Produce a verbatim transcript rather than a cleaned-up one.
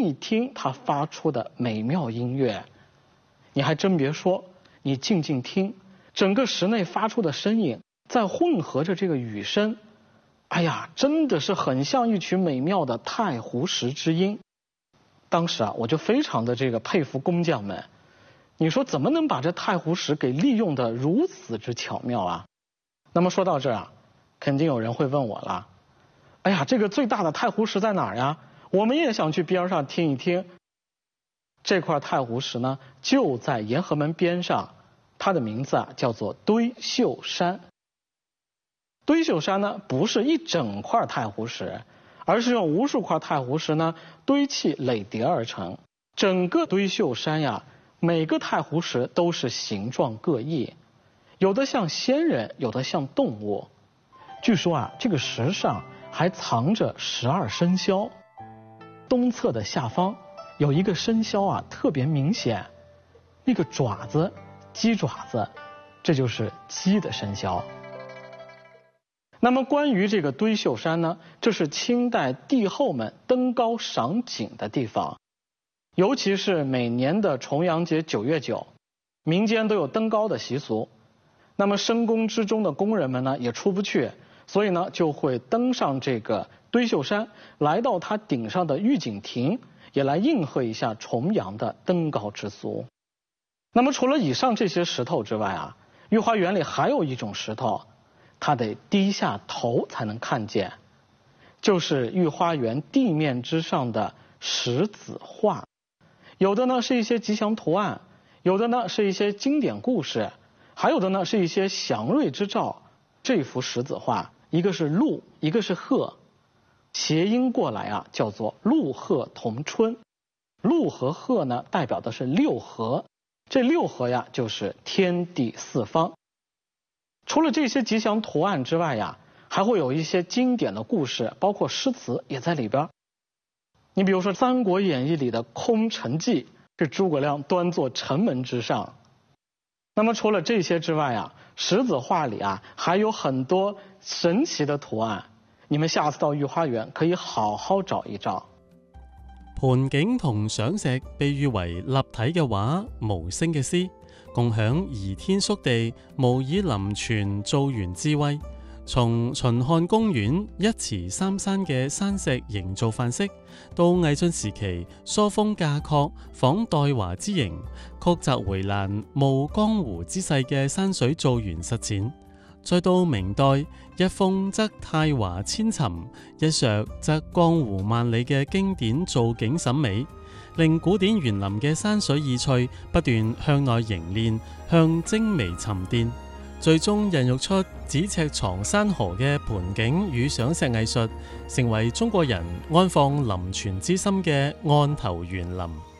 一听它发出的美妙音乐。你还真别说，你静静听，整个室内发出的声音再混合着这个雨声，哎呀，真的是很像一曲美妙的太湖石之音。当时啊，我就非常的这个佩服工匠们，你说怎么能把这太湖石给利用的如此之巧妙啊？那么说到这儿啊，肯定有人会问我了，哎呀，这个最大的太湖石在哪儿呀？我们也想去边上听一听。这块太湖石呢，就在沿河门边上，它的名字啊叫做堆秀山。堆秀山呢，不是一整块太湖石，而是用无数块太湖石呢堆砌垒叠而成。整个堆秀山呀，每个太湖石都是形状各异，有的像仙人，有的像动物。据说啊，这个石上还藏着十二生肖。东侧的下方有一个生肖啊，特别明显，那个爪子，鸡爪子，这就是鸡的生肖。那么关于这个堆秀山呢，这是清代帝后们登高赏景的地方，尤其是每年的重阳节九月九，民间都有登高的习俗。那么深宫之中的宫人们呢，也出不去，所以呢就会登上这个堆秀山，来到它顶上的御景亭，也来应和一下重阳的登高之俗。那么除了以上这些石头之外啊，御花园里还有一种石头，它得低下头才能看见，就是御花园地面之上的石子画。有的呢是一些吉祥图案，有的呢是一些经典故事，还有的呢是一些祥瑞之兆。这幅石子画，一个是鹿，一个是鹤，谐音过来啊，叫做鹿鹤同春。鹿和鹤呢，代表的是六合，这六合呀，就是天地四方。除了这些吉祥图案之外呀，还会有一些经典的故事，包括诗词也在里边。你比如说《三国演义》里的空城计，是诸葛亮端坐城门之上。那么除了这些之外啊，石子画里啊还有很多神奇的图案，你們下次到御花園可以好好找一找。 盆景同賞石被譽為立體嘅畫、無聲嘅詩，共享移天縮地、模擬林泉造園智慧。從秦漢公園一池三山嘅山石營造範式，到魏晉時期疏風架確仿代華之形，曲澤回欄冒江湖之勢嘅山水造園實踐，再到明代一峰則太華千尋，一石則江湖萬里嘅經典造景審美，令古典園林嘅山水意趣不斷向內凝練，向精微沉澱，最終孕育出咫尺藏山河嘅盆景與賞石藝術，成為中國人安放林泉之心嘅案頭園林。